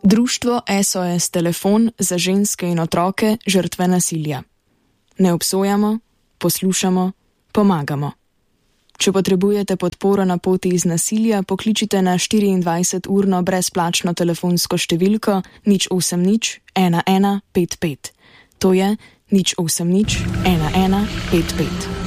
Društvo SOS Telefon za ženske in otroke žrtve nasilja. Ne obsojamo, poslušamo, pomagamo. Če potrebujete podporo na poti iz nasilja, pokličite na 24-urno brezplačno telefonsko številko 080 1155. To je 080 1155.